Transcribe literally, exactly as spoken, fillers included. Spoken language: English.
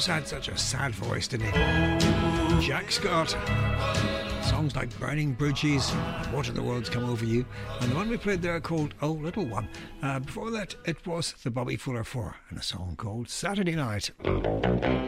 always had such a sad voice, didn't he? Jack Scott. Songs like Burning Bridges, What in the World's Come Over You, and the one we played there called Oh Little One. Uh, before that, it was the Bobby Fuller Four and a song called Saturday Night.